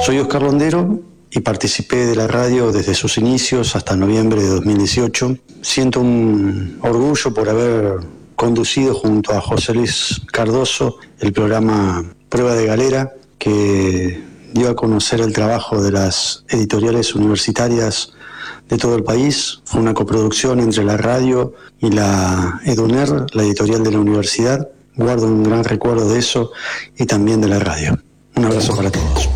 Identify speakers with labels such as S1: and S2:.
S1: Soy Oscar Londero y participé de la radio desde sus inicios hasta noviembre de 2018. Siento un orgullo por haber conducido junto a José Luis Cardoso el programa Prueba de Galera, que dio a conocer el trabajo de las editoriales universitarias de todo el país. Fue una coproducción entre la radio y la EDUNER, la editorial de la universidad. Guardo un gran recuerdo de eso y también de la radio. Un abrazo para todos.